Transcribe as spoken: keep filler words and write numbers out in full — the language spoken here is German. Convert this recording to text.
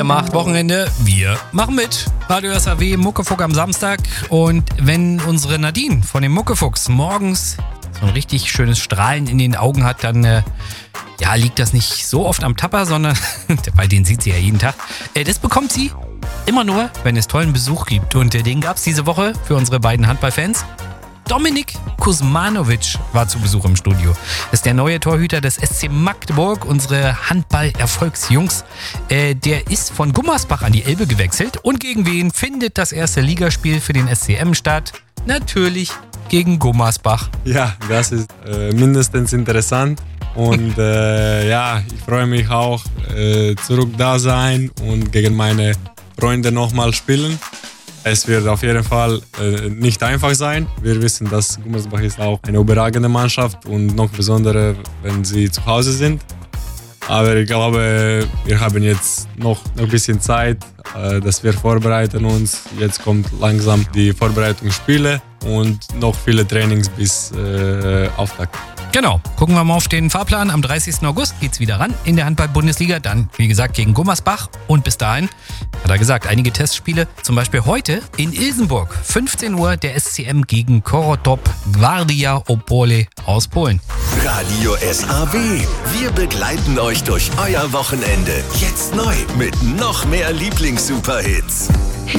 Ihr macht Wochenende, wir machen mit. Radio S A W, Muckefuck am Samstag. Und wenn unsere Nadine von dem Muckefuchs morgens so ein richtig schönes Strahlen in den Augen hat, dann äh, ja, liegt das nicht so oft am Tapper, sondern, bei denen sieht sie ja jeden Tag. Äh, das bekommt sie immer nur, wenn es tollen Besuch gibt. Und äh, den gab es diese Woche für unsere beiden Handballfans. Dominik Kuzmanovic war zu Besuch im Studio. Das ist der neue Torhüter des S C Magdeburg, unsere Handball-Erfolgsjungs. Äh, der ist von Gummersbach an die Elbe gewechselt. Und gegen wen findet das erste Ligaspiel für den S C M statt? Natürlich gegen Gummersbach. Ja, das ist äh, mindestens interessant. Und äh, ja, ich freue mich auch, äh, zurück da sein und gegen meine Freunde nochmal spielen. Es wird auf jeden Fall äh, nicht einfach sein. Wir wissen, dass Gummersbach ist auch eine überragende Mannschaft und noch besonders, wenn sie zu Hause sind. Aber ich glaube, wir haben jetzt noch ein bisschen Zeit, äh, dass wir vorbereiten uns. Jetzt kommt langsam die Vorbereitungsspiele und noch viele Trainings bis äh, Auftakt. Genau, gucken wir mal auf den Fahrplan. Am dreißigsten August geht's wieder ran in der Handball-Bundesliga. Dann, wie gesagt, gegen Gummersbach. Und bis dahin, hat er gesagt, einige Testspiele. Zum Beispiel heute in Ilsenburg. fünfzehn Uhr der S C M gegen Korotop Gwardia Opole aus Polen. Radio S A W. Wir begleiten euch durch euer Wochenende. Jetzt neu mit noch mehr Lieblings-Superhits.